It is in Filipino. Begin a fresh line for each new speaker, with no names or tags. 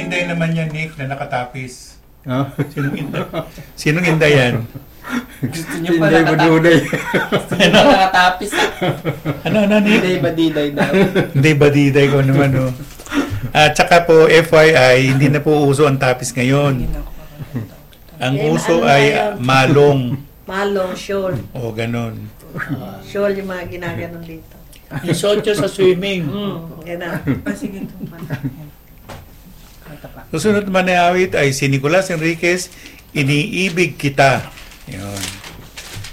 Inday naman yan, Nick, na nakatapis?
Ah,
Sinong Inday? Sinong Inday yan?
Gusto niyo pa
Inday Badunay.
Gusto niyo pa nakatapis.
Ano, Nick?
Hindi ba diday daw?
Hindi ba diday ko naman, no? At saka po, FYI, hindi na po uso ang tapis ngayon. Ang uso ay malong.
Malong, shawl.
O, ganun.
Shawl yung mga ginaganon dito.
Yung sotyo sa swimming.
Ganun.
Sige,
Susunod naman na awit ay si Nicolas Enriquez, Iniibig Kita. Yun.